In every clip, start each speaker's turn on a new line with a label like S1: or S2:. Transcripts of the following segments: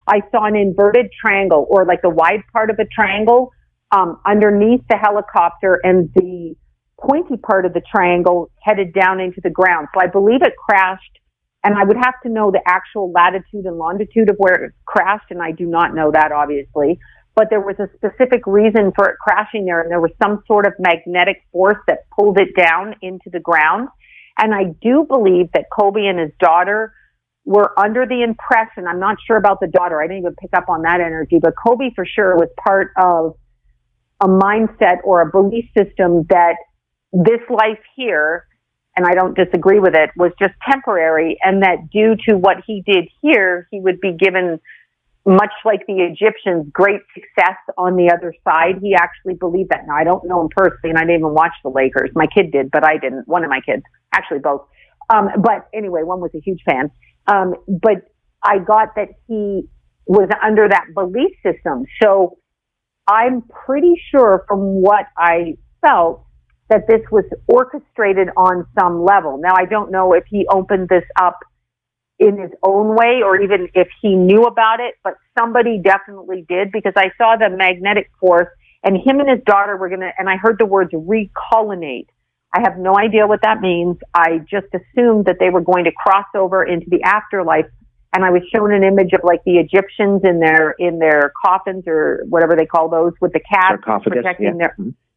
S1: I saw an inverted triangle, or like the wide part of a triangle, underneath the helicopter, and the pointy part of the triangle headed down into the ground. So I believe it crashed, and I would have to know the actual latitude and longitude of where it crashed, and I do not know that, obviously. But there was a specific reason for it crashing there, and there was some sort of magnetic force that pulled it down into the ground. And I do believe that Colby and his daughter were under the impression, I'm not sure about the daughter, I didn't even pick up on that energy, but Colby for sure was part of a mindset or a belief system that this life here, and I don't disagree with it, was just temporary, and that due to what he did here, he would be given, much like the Egyptians, great success on the other side. He actually believed that. Now, I don't know him personally, and I didn't even watch the Lakers. My kid did, but I didn't. One of my kids, actually both. But anyway, one was a huge fan. But I got that he was under that belief system. So I'm pretty sure from what I felt that this was orchestrated on some level. Now, I don't know if he opened this up in his own way or even if he knew about it, but somebody definitely did, because I saw the magnetic force, and him and his daughter were going to, and I heard the words recolonate. I have no idea what that means. I just assumed that they were going to cross over into the afterlife. And I was shown an image of like the Egyptians in their coffins, or whatever they call those, with the cats protecting their,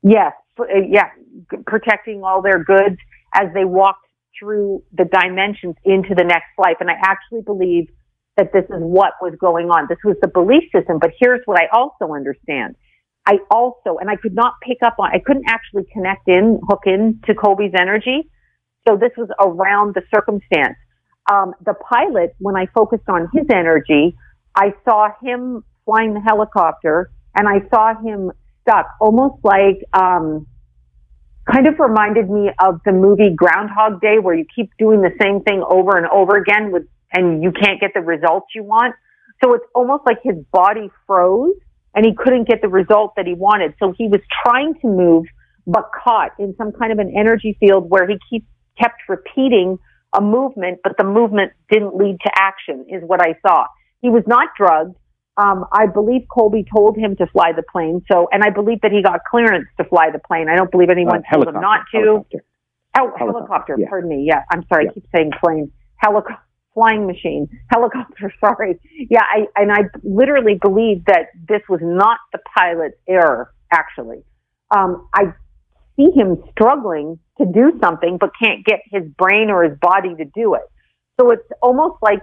S1: protecting all their goods as they walked through the dimensions into the next life. And I actually believe that this is what was going on. This was the belief system. But here's what I also understand. And I could not pick up on, I couldn't actually hook in to Colby's energy. So this was around the circumstance. The pilot, when I focused on his energy, I saw him flying the helicopter, and I saw him stuck, almost like, kind of reminded me of the movie Groundhog Day, where you keep doing the same thing over and over again and you can't get the results you want. So it's almost like his body froze and he couldn't get the result that he wanted. So he was trying to move, but caught in some kind of an energy field where he kept repeating a movement, but the movement didn't lead to action, is what I saw. He was not drugged. I believe Colby told him to fly the plane. And I believe that he got clearance to fly the plane. I don't believe anyone told him not to. Helicopter. Yeah. Pardon me. Yeah. I'm sorry. Yeah. I keep saying plane. Flying machine. Helicopter. Sorry. Yeah. I literally believe that this was not the pilot's error, actually. I see him struggling to do something, but can't get his brain or his body to do it. So it's almost like,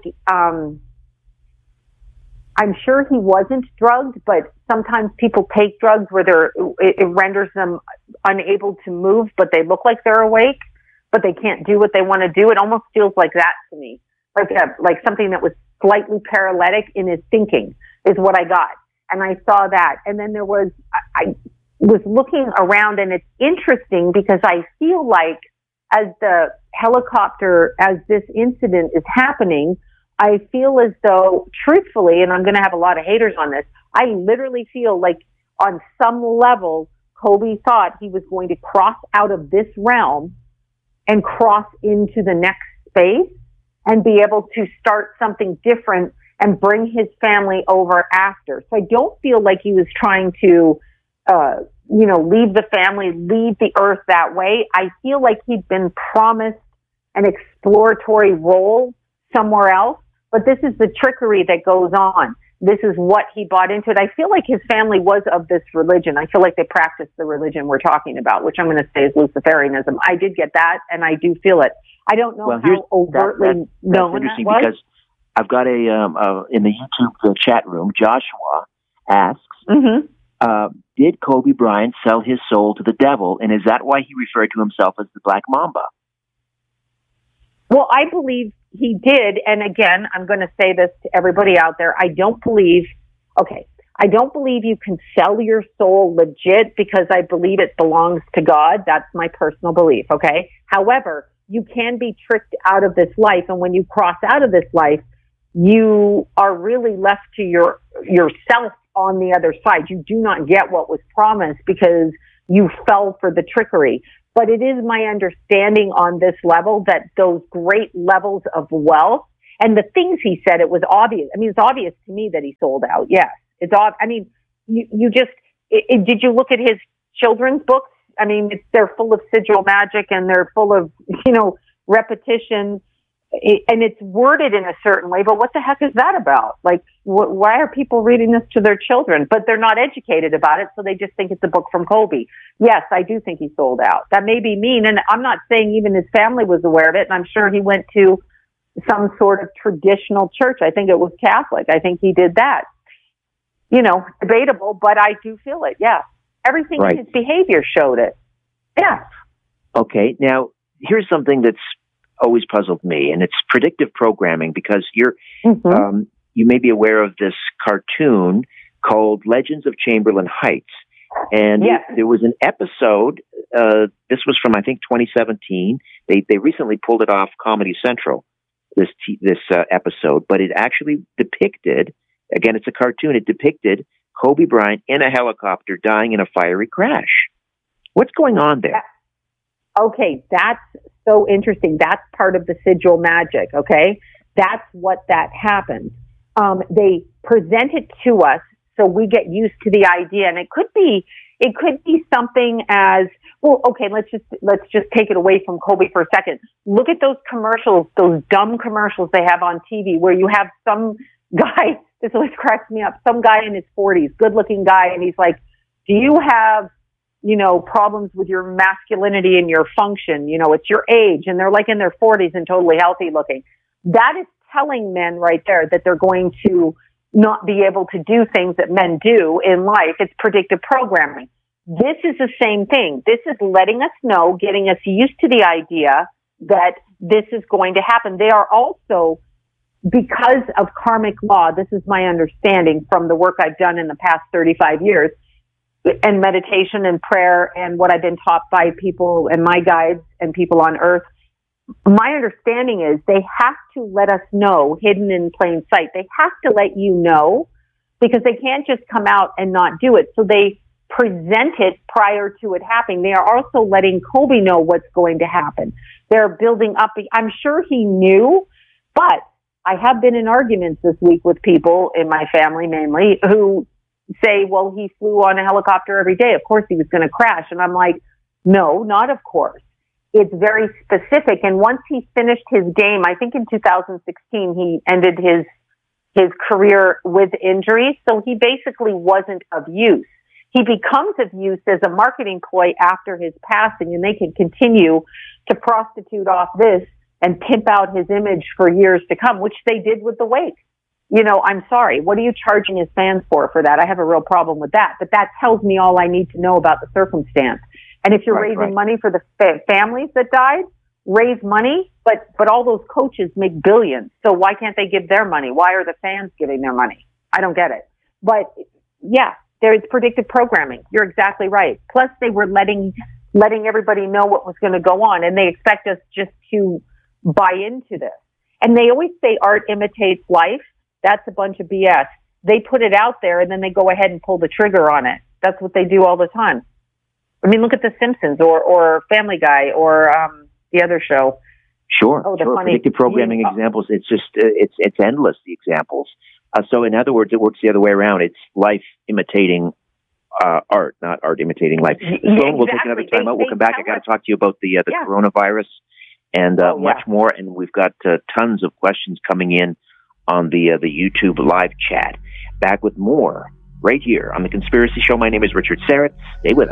S1: I'm sure he wasn't drugged, but sometimes people take drugs where it renders them unable to move, but they look like they're awake, but they can't do what they want to do. It almost feels like that to me, like something that was slightly paralytic in his thinking is what I got. And I saw that. And then I was looking around, and it's interesting because I feel like as this incident is happening, I feel as though, truthfully, and I'm going to have a lot of haters on this, I literally feel like on some level, Colby thought he was going to cross out of this realm and cross into the next space and be able to start something different and bring his family over after. So I don't feel like he was trying to, leave the family, leave the earth that way. I feel like he'd been promised an exploratory role somewhere else. But this is the trickery that goes on. This is what he bought into it. I feel like his family was of this religion. I feel like they practiced the religion we're talking about, which I'm going to say is Luciferianism. I did get that, and I do feel it. I don't know how overtly known that was. Because
S2: I've got in the YouTube chat room, Joshua asks, did Kobe Bryant sell his soul to the devil, and is that why he referred to himself as the Black Mamba?
S1: Well, I believe he did. And again, I'm going to say this to everybody out there. I don't believe you can sell your soul legit, because I believe it belongs to God. That's my personal belief. Okay. However, you can be tricked out of this life. And when you cross out of this life, you are really left to yourself on the other side. You do not get what was promised because you fell for the trickery. But it is my understanding on this level that those great levels of wealth, And the things he said, it was obvious. I mean, it's obvious to me that he sold out. Yes. I mean, you just, did you look at his children's books? I mean, they're full of sigil magic and they're full of, repetition. And it's worded in a certain way, but what the heck is that about? Like, why are people reading this to their children? But they're not educated about it, so they just think it's a book from Kobe. Yes, I do think he sold out. That may be mean, and I'm not saying even his family was aware of it, and I'm sure he went to some sort of traditional church. I think it was Catholic. I think he did that. Debatable, but I do feel it, yeah. Everything in his behavior showed it. Yeah.
S2: Okay, now, here's something that's always puzzled me, and it's predictive programming, because you may be aware of this cartoon called Legends of Chamberlain Heights. And there was an episode, this was from, I think, 2017. They recently pulled it off Comedy Central, this episode, but it actually depicted, again, it's a cartoon, it depicted Kobe Bryant in a helicopter dying in a fiery crash. What's going on there?
S1: Okay, that's so interesting. That's part of the sigil magic, okay? That's what that happened. They present it to us so we get used to the idea, and it could be something as, well, okay, let's just take it away from Kobe for a second. Look at those commercials, those dumb commercials they have on TV where you have some guy, this always cracks me up, some guy in his 40s, good-looking guy, and he's like, do you have problems with your masculinity and your function, it's your age, and they're like in their 40s and totally healthy looking. That is telling men right there that they're going to not be able to do things that men do in life. It's predictive programming. This is the same thing. This is letting us know, getting us used to the idea that this is going to happen. They are also, because of karmic law, this is my understanding from the work I've done in the past 35 years, and meditation and prayer and what I've been taught by people and my guides and people on earth. My understanding is they have to let us know, hidden in plain sight. They have to let you know, because they can't just come out and not do it. So they present it prior to it happening. They are also letting Kobe know what's going to happen. They're building up. I'm sure he knew, but I have been in arguments this week with people in my family mainly who say, well, he flew on a helicopter every day. Of course he was going to crash. And I'm like, no, not of course. It's very specific. And once he finished his game, I think in 2016, he ended his career with injury. So he basically wasn't of use. He becomes of use as a marketing ploy after his passing, and they can continue to prostitute off this and pimp out his image for years to come, which they did with the wake. I'm sorry. What are you charging his fans for that? I have a real problem with that. But that tells me all I need to know about the circumstance. And if you're raising money for the families that died, raise money. But all those coaches make billions. So why can't they give their money? Why are the fans giving their money? I don't get it. But yeah, there's predictive programming. You're exactly right. Plus they were letting everybody know what was going to go on. And they expect us just to buy into this. And they always say art imitates life. That's a bunch of BS. They put it out there and then they go ahead and pull the trigger on it. That's what they do all the time. I mean, look at The Simpsons or Family Guy or the other show.
S2: Sure. Predictive programming examples. It's just it's endless, the examples. So in other words, it works the other way around. It's life imitating art, not art imitating life. So we'll take another time out. We'll come back. I got to talk to you about the coronavirus and much more. And we've got tons of questions coming in on the YouTube live chat. Back with more right here on The Conspiracy Show. My name is Richard Syrett. Stay with us.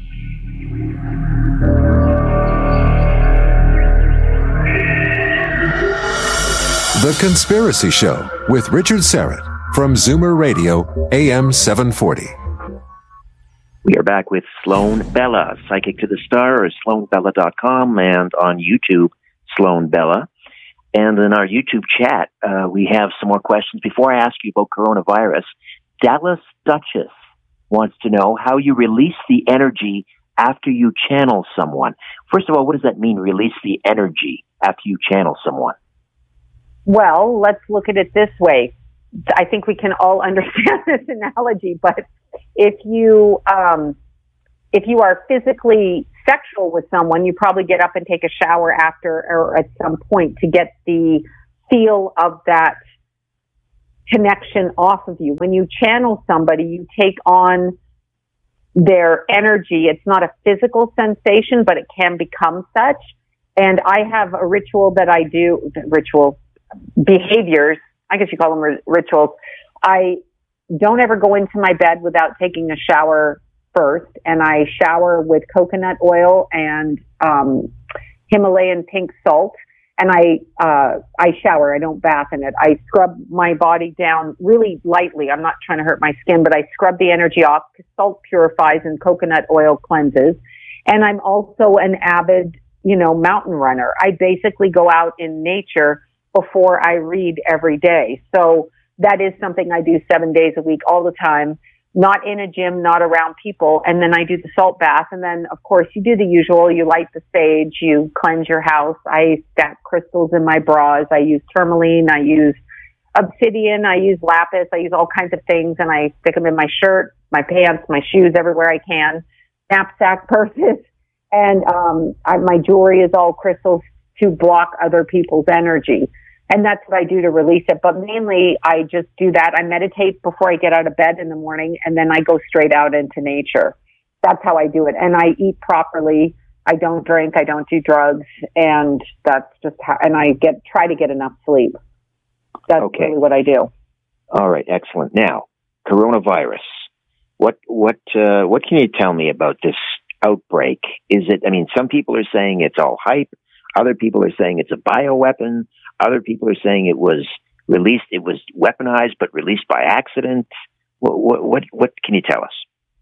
S3: The Conspiracy Show with Richard Syrett from Zoomer Radio, AM 740.
S2: We are back with Sloan Bella, Psychic to the Star, or SloanBella.com, and on YouTube, Sloan Bella. And in our YouTube chat, we have some more questions. Before I ask you about coronavirus, Dallas Duchess wants to know how you release the energy after you channel someone. First of all, what does that mean, release the energy after you channel someone?
S1: Well, let's look at it this way. I think we can all understand this analogy, but if you are physically sexual with someone, you probably get up and take a shower after or at some point to get the feel of that connection off of you. When you channel somebody, you take on their energy. It's not a physical sensation, but it can become such. And I have a ritual that I do, behaviors, I guess you call them rituals. I don't ever go into my bed without taking a shower first, and I shower with coconut oil and Himalayan pink salt. And I shower. I don't bath in it. I scrub my body down really lightly. I'm not trying to hurt my skin, but I scrub the energy off because salt purifies and coconut oil cleanses. And I'm also an avid, mountain runner. I basically go out in nature before I read every day. So that is something I do 7 days a week, all the time. Not in a gym, not around people. And then I do the salt bath. And then, of course, you do the usual. You light the sage. You cleanse your house. I stack crystals in my bras. I use tourmaline. I use obsidian. I use lapis. I use all kinds of things. And I stick them in my shirt, my pants, my shoes, everywhere I can. Knapsack, purses. And my jewelry is all crystals to block other people's energy. And that's what I do to release it. But mainly, I just do that. I meditate before I get out of bed in the morning, and then I go straight out into nature. That's how I do it. And I eat properly. I don't drink. I don't do drugs. And that's just how, and I try to get enough sleep. That's really what I do.
S2: All right. Excellent. Now, coronavirus. What can you tell me about this outbreak? Some people are saying it's all hype. Other people are saying it's a bioweapon. Other people are saying it was released, it was weaponized, but released by accident. What can you tell us?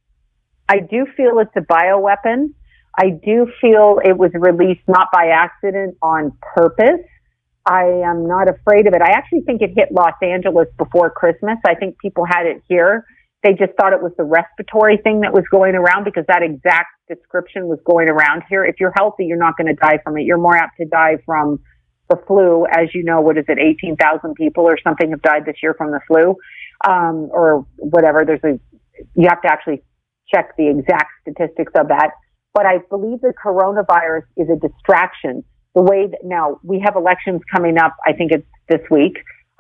S1: I do feel it's a bioweapon. I do feel it was released not by accident, on purpose. I am not afraid of it. I actually think it hit Los Angeles before Christmas. I think people had it here. They just thought it was the respiratory thing that was going around, because that exact description was going around here. If you're healthy, you're not going to die from it. You're more apt to die from the flu. As you know, 18,000 people or something have died this year from the flu, or whatever. You have to actually check the exact statistics of that. But I believe the coronavirus is a distraction. The way that now we have elections coming up, I think it's this week.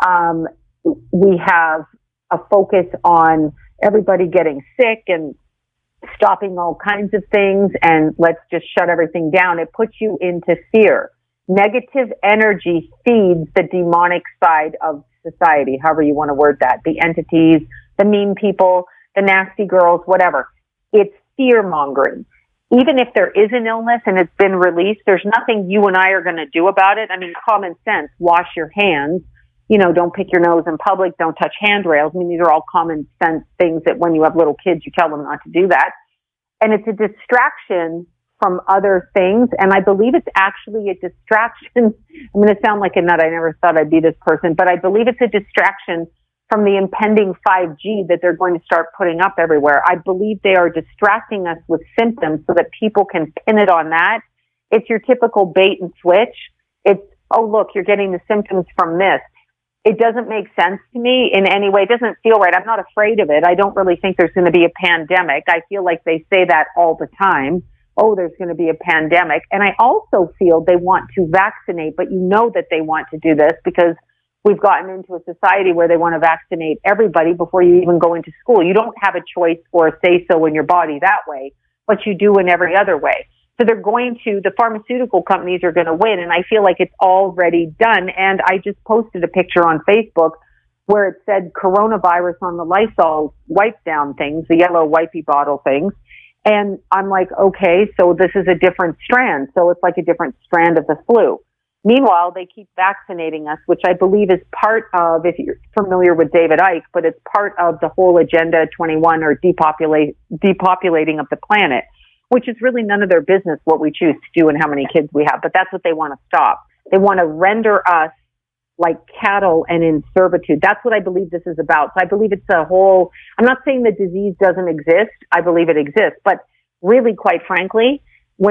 S1: We have a focus on everybody getting sick and stopping all kinds of things, and let's just shut everything down. It puts you into fear. Negative energy feeds the demonic side of society, however you want to word that. The entities, the mean people, the nasty girls, whatever. It's fear mongering. Even if there is an illness and it's been released, there's nothing you and I are going to do about it. Common sense, wash your hands. Don't pick your nose in public. Don't touch handrails. These are all common sense things that when you have little kids, you tell them not to do that. And it's a distraction from other things. And I believe it's actually a distraction. I'm going to sound like a nut. I never thought I'd be this person, but I believe it's a distraction from the impending 5G that they're going to start putting up everywhere. I believe they are distracting us with symptoms so that people can pin it on that. It's your typical bait and switch. It's, oh, look, you're getting the symptoms from this. It doesn't make sense to me in any way. It doesn't feel right. I'm not afraid of it. I don't really think there's going to be a pandemic. I feel like they say that all the time. Oh, there's going to be a pandemic. And I also feel they want to vaccinate, but you know that they want to do this because we've gotten into a society where they want to vaccinate everybody before you even go into school. You don't have a choice or a say-so in your body that way, but you do in every other way. So the pharmaceutical companies are going to win, and I feel like it's already done. And I just posted a picture on Facebook where it said coronavirus on the Lysol wipe down things, the yellow wipey bottle things. And I'm like, okay, so this is a different strand. So it's like a different strand of the flu. Meanwhile, they keep vaccinating us, which I believe is part of, if you're familiar with David Icke, but it's part of the whole Agenda 21 or depopulating of the planet, which is really none of their business what we choose to do and how many kids we have. But that's what they want to stop. They want to render us like cattle and in servitude. That's what I believe this is about. So I believe it's a whole, I'm not saying the disease doesn't exist. I believe it exists. But really, quite frankly,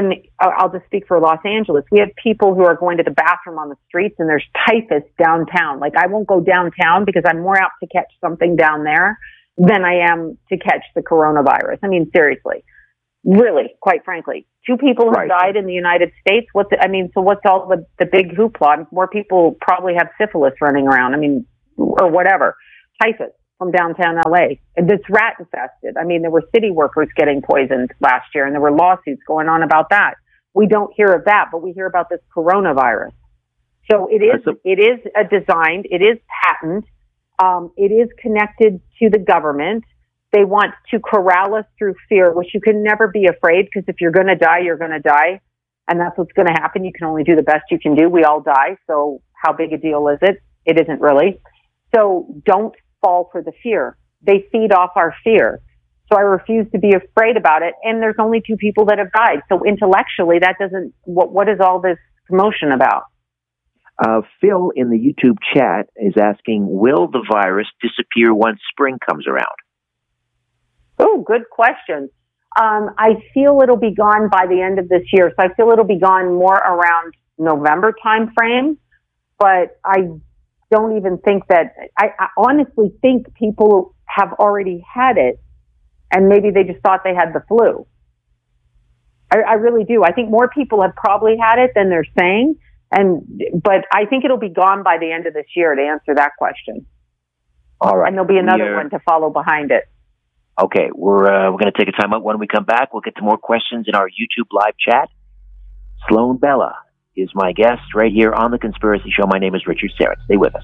S1: I'll just speak for Los Angeles, we have people who are going to the bathroom on the streets and there's typhus downtown. Like, I won't go downtown because I'm more apt to catch something down there than I am to catch the coronavirus. Seriously. Really, quite frankly. 2 people have died in the United States. What's all the big hoopla? More people probably have syphilis running around. Or whatever. Typhus from downtown LA. And it's rat infested. There were city workers getting poisoned last year, and there were lawsuits going on about that. We don't hear of that, but we hear about this coronavirus. So it is designed, it is patent, it is connected to the government. They want to corral us through fear, which you can never be afraid, because if you're going to die, you're going to die. And that's what's going to happen. You can only do the best you can do. We all die. So how big a deal is it? It isn't really. So don't fall for the fear. They feed off our fear. So I refuse to be afraid about it. And there's only 2 people that have died. So intellectually, that doesn't, what is all this commotion about?
S2: Phil in the YouTube chat is asking, will the virus disappear once spring comes around?
S1: Oh, good question. I feel it'll be gone by the end of this year. So I feel it'll be gone more around November time frame. But I don't even think that, I honestly think people have already had it, and maybe they just thought they had the flu. I really do. I think more people have probably had it than they're saying. But I think it'll be gone by the end of this year, to answer that question.
S2: All right.
S1: And there'll be another one to follow behind it.
S2: Okay, we're going to take a time out. When we come back, we'll get to more questions in our YouTube live chat. Sloan Bella is my guest right here on The Conspiracy Show. My name is Richard Syrett. Stay with us.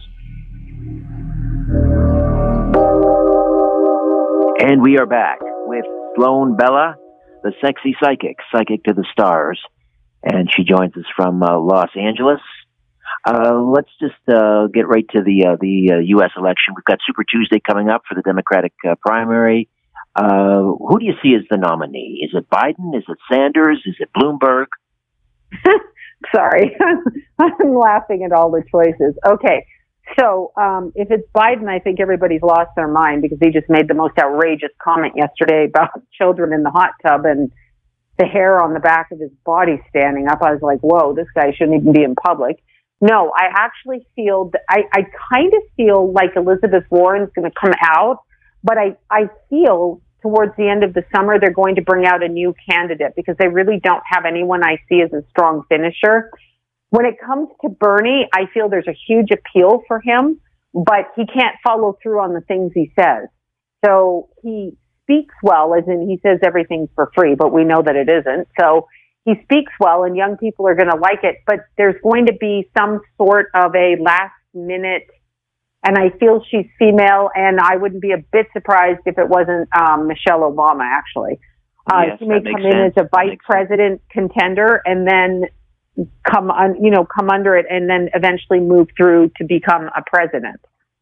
S2: And we are back with Sloan Bella, the sexy psychic to the stars. And she joins us from Los Angeles. Let's just get right to the U.S. election. We've got Super Tuesday coming up for the Democratic primary. Who do you see as the nominee? Is it Biden? Is it Sanders? Is it Bloomberg?
S1: Sorry. I'm laughing at all the choices. Okay. So, if it's Biden, I think everybody's lost their mind, because he just made the most outrageous comment yesterday about children in the hot tub and the hair on the back of his body standing up. I was like, whoa, this guy shouldn't even be in public. No, I actually feel I kind of feel like Elizabeth Warren's going to come out, but I feel towards the end of the summer they're going to bring out a new candidate, because they really don't have anyone I see as a strong finisher. When it comes to Bernie, I feel there's a huge appeal for him, but he can't follow through on the things he says. So he speaks well, as in he says everything's for free, but we know that it isn't. So he speaks well, and young people are going to like it, but there's going to be some sort of a last minute, and I feel she's female, and I wouldn't be a bit surprised if it wasn't Michelle Obama, actually.
S2: Yes,
S1: she may come in as a vice president contender, and then come under it, and then eventually move through to become a president.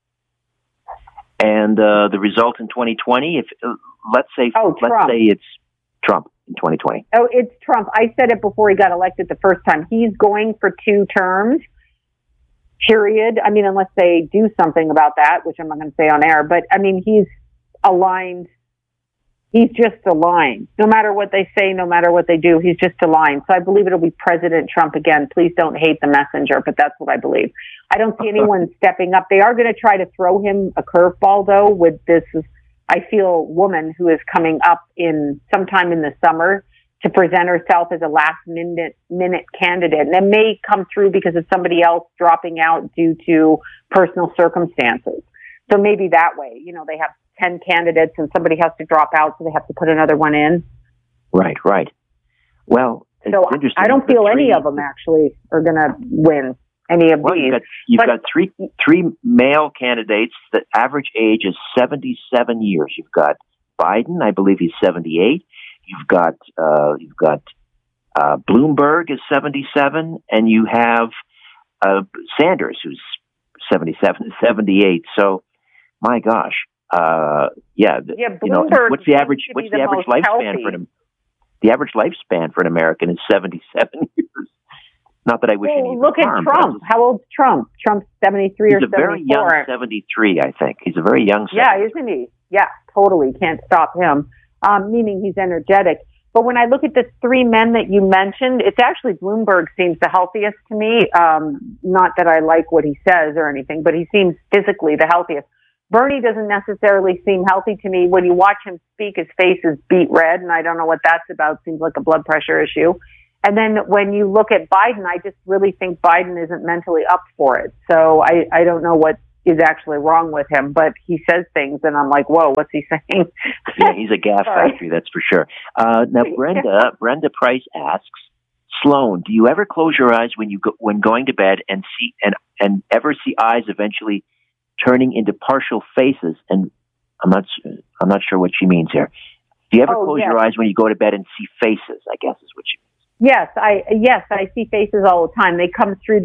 S2: And the result in 2020, let's say it's Trump in 2020.
S1: Oh, it's Trump. I said it before he got elected the first time. He's going for 2 terms, period. Unless they do something about that, which I'm not going to say on air. But, he's aligned. He's just aligned. No matter what they say, no matter what they do, he's just aligned. So I believe it'll be President Trump again. Please don't hate the messenger, but that's what I believe. I don't see anyone stepping up. They are going to try to throw him a curveball, though, with this, I feel, woman who is coming up in sometime in the summer to present herself as a last-minute candidate. And it may come through because of somebody else dropping out due to personal circumstances. So maybe that way, they have 10 candidates and somebody has to drop out, so they have to put another one in.
S2: Right. Well,
S1: so I don't feel any of them actually are going to win any of these.
S2: You've got three male candidates. The average age is 77 years. You've got Biden, I believe he's 78. You've got Bloomberg is 77, and you have Sanders, who's 77, 78. So, my gosh. What's the average lifespan for them? The average lifespan for an American is 77 years. Not that I wish any
S1: look at
S2: harm,
S1: Trump. How old's Trump? Trump's 73 or 74.
S2: He's a very young 73, I think. He's a very young 73.
S1: Yeah, isn't he? Yeah, totally. Can't stop him. Meaning he's energetic. But when I look at the 3 men that you mentioned, it's actually Bloomberg seems the healthiest to me. Not that I like what he says or anything, but he seems physically the healthiest. Bernie doesn't necessarily seem healthy to me. When you watch him speak, his face is beet red, and I don't know what that's about. Seems like a blood pressure issue. And then when you look at Biden, I just really think Biden isn't mentally up for it. So I don't know what is actually wrong with him, but he says things, and I'm like, whoa, what's he saying?
S2: Yeah, he's a gaffe factory, that's for sure. Now, Brenda Price asks, Sloan, do you ever close your eyes when going to bed and ever see eyes eventually turning into partial faces? And I'm not sure what she means here. Do you ever close your eyes when you go to bed and see faces? I guess is what she means.
S1: Yes, I see faces all the time. They come through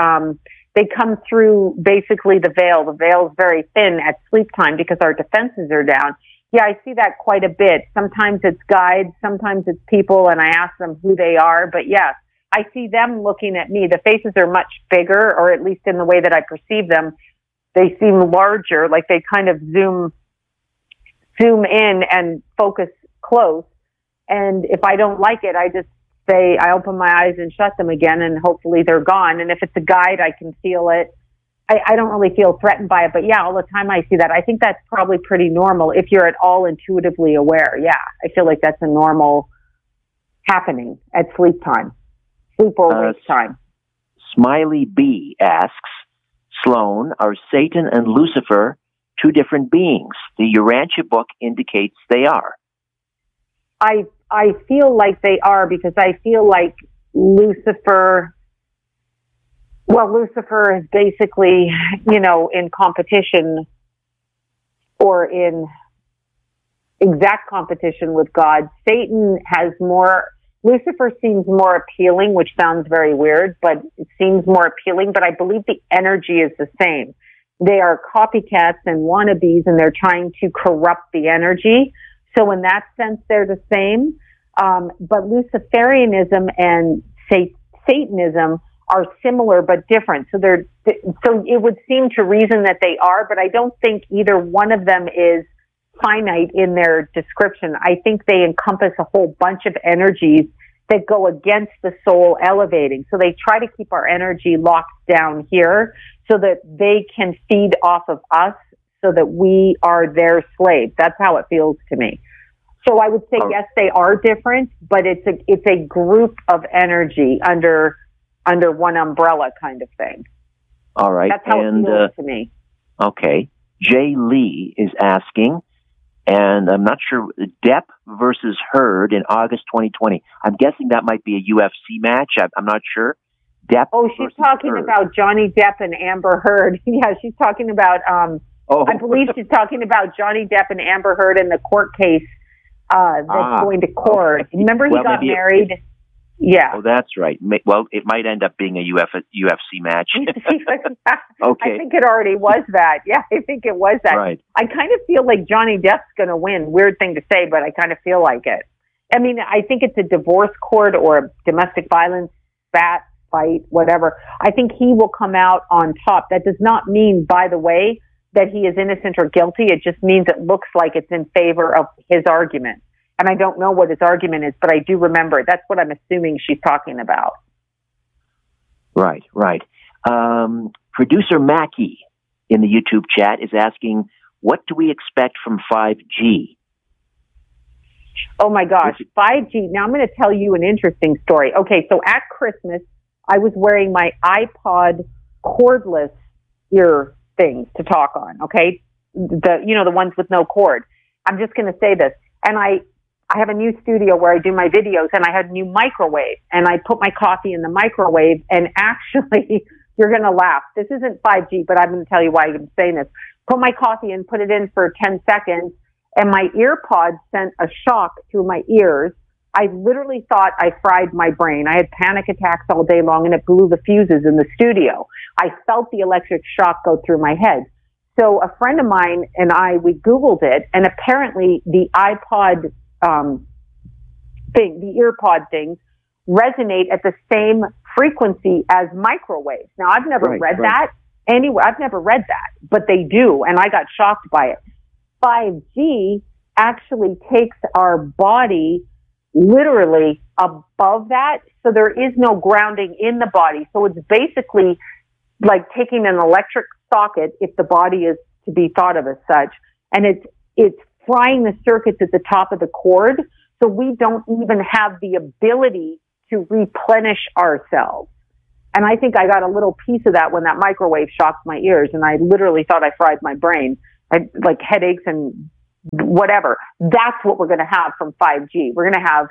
S1: basically the veil. The veil is very thin at sleep time because our defenses are down. Yeah, I see that quite a bit. Sometimes it's guides, sometimes it's people, and I ask them who they are. But yes, I see them looking at me. The faces are much bigger, or at least in the way that I perceive them, they seem larger, like they kind of zoom in and focus close. And if I don't like it, I just say, I open my eyes and shut them again, and hopefully they're gone. And if it's a guide, I can feel it. I don't really feel threatened by it, but yeah, all the time I see that. I think that's probably pretty normal if you're at all intuitively aware. Yeah, I feel like that's a normal happening at sleep or wake time.
S2: Smiley B asks, Sloan, are Satan and Lucifer two different beings? The Urantia book indicates they are.
S1: I feel like they are, because I feel like Lucifer is basically, in competition or in exact competition with God. Satan has more, Lucifer seems more appealing, which sounds very weird, but it seems more appealing, but I believe the energy is the same. They are copycats and wannabes, and they're trying to corrupt the energy. So in that sense, they're the same. But Luciferianism and Satanism are similar but different. So it would seem to reason that they are, but I don't think either one of them is finite in their description. I think they encompass a whole bunch of energies that go against the soul elevating. So they try to keep our energy locked down here so that they can feed off of us so that we are their slaves. That's how it feels to me. So I would say, yes, they are different, but it's a group of energy under one umbrella kind of thing.
S2: All right.
S1: That's how it feels to me.
S2: Okay. Jay Lee is asking, and I'm not sure, Depp versus Heard in August 2020. I'm guessing that might be a UFC match. I'm not sure. Depp. Oh,
S1: she's talking
S2: Heard.
S1: About Johnny Depp and Amber Heard. Yeah, she's talking about, I believe she's talking about Johnny Depp and Amber Heard in the court case that's going to court. Okay. Remember he got married? Yeah.
S2: Oh, that's right. Well, it might end up being a UFC match. Okay.
S1: I think it already was that. Yeah, I think it was that.
S2: Right.
S1: I kind of feel like Johnny Depp's going to win. Weird thing to say, but I kind of feel like it. I mean, I think it's a divorce court or a domestic violence fight, whatever. I think he will come out on top. That does not mean, by the way, that he is innocent or guilty. It just means it looks like it's in favor of his argument. And I don't know what his argument is, but I do remember it. That's what I'm assuming she's talking about.
S2: Right. Producer Mackie in the YouTube chat is asking, what do we expect from 5G?
S1: Oh my gosh, 5G. Now I'm going to tell you an interesting story. Okay, so at Christmas, I was wearing my iPod cordless ear things to talk on, okay? The ones with no cord. I'm just going to say this. And I have a new studio where I do my videos, and I had a new microwave, and I put my coffee in the microwave, and actually, you're going to laugh. This isn't 5G, but I'm going to tell you why I'm saying this. Put my coffee in, put it in for 10 seconds, and my ear pod sent a shock through my ears. I literally thought I fried my brain. I had panic attacks all day long, and it blew the fuses in the studio. I felt the electric shock go through my head. So a friend of mine and we Googled it, and apparently the iPod the ear pod things resonate at the same frequency as microwaves. Now, I've never read that anywhere. I've never read that, but they do, and I got shocked by it. 5G actually takes our body literally above that, so there is no grounding in the body. So it's basically like taking an electric socket if the body is to be thought of as such. And it's frying the circuits at the top of the cord. So we don't even have the ability to replenish ourselves. And I think I got a little piece of that when that microwave shocked my ears, and I literally thought I fried my brain. I like headaches and whatever. That's what we're going to have from 5G. We're going to have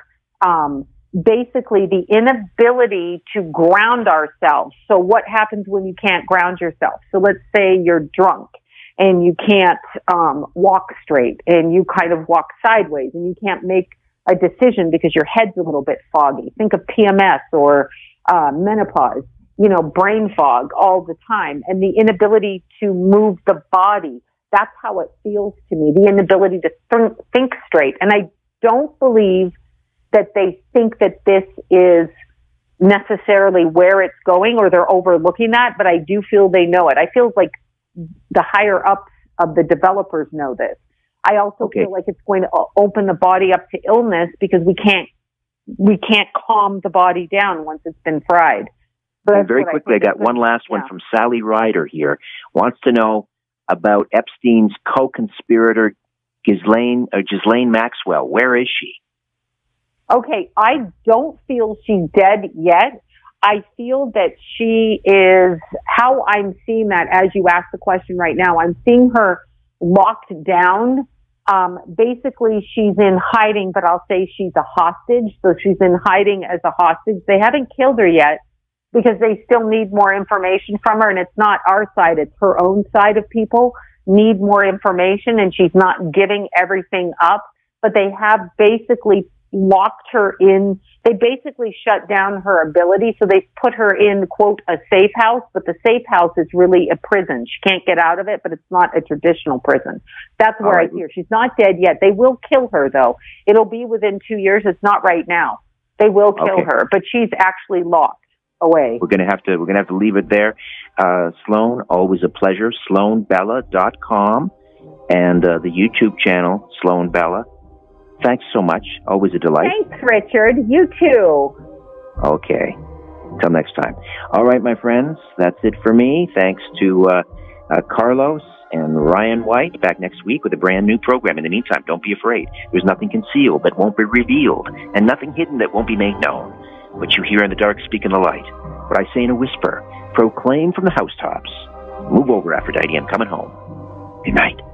S1: basically the inability to ground ourselves. So what happens when you can't ground yourself? So let's say you're drunk and you can't walk straight, and you kind of walk sideways, and you can't make a decision because your head's a little bit foggy. Think of PMS or menopause, brain fog all the time, and the inability to move the body. That's how it feels to me, the inability to think straight. And I don't believe that they think that this is necessarily where it's going, or they're overlooking that, but I do feel they know it. I feel like the higher ups of the developers know this. I also feel like it's going to open the body up to illness because we can't calm the body down once it's been fried.
S2: And very quickly, I got one last one from Sally Ryder here. Wants to know about Epstein's co-conspirator, Ghislaine Maxwell. Where is she?
S1: Okay, I don't feel she's dead yet. I feel that she is, how I'm seeing that as you ask the question right now, I'm seeing her locked down. Basically, she's in hiding, but I'll say she's a hostage. So she's in hiding as a hostage. They haven't killed her yet because they still need more information from her. And it's not our side, it's her own side of people need more information, and she's not giving everything up. But they have basically locked her in. They basically shut down her ability. So they put her in, quote, a safe house, but the safe house is really a prison. She can't get out of it, but it's not a traditional prison. That's where I hear. She's not dead yet. They will kill her, though. It'll be within 2 years. It's not right now. They will kill her, but she's actually locked away.
S2: We're gonna have to leave it there. Sloan, always a pleasure. SloanBella.com and the YouTube channel Sloan Bella. Thanks so much. Always a delight.
S1: Thanks, Richard. You too.
S2: Okay. Until next time. All right, my friends. That's it for me. Thanks to Carlos and Ryan White. Back next week with a brand new program. In the meantime, don't be afraid. There's nothing concealed that won't be revealed, and nothing hidden that won't be made known. What you hear in the dark, speak in the light. What I say in a whisper, proclaim from the housetops. Move over, Aphrodite. I'm coming home. Good night.